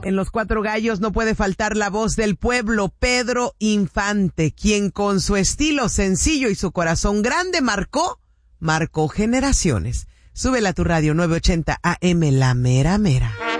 En Los Cuatro Gallos no puede faltar la voz del pueblo, Pedro Infante, quien con su estilo sencillo y su corazón grande marcó generaciones. Súbela a tu radio 980 AM, La Mera Mera.